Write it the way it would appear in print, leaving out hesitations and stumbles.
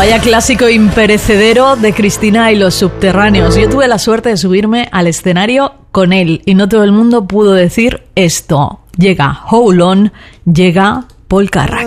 Vaya clásico imperecedero de Cristina y los Subterráneos. Yo tuve la suerte de subirme al escenario con él y no todo el mundo pudo decir esto. Llega Hold On, llega Paul Carrack.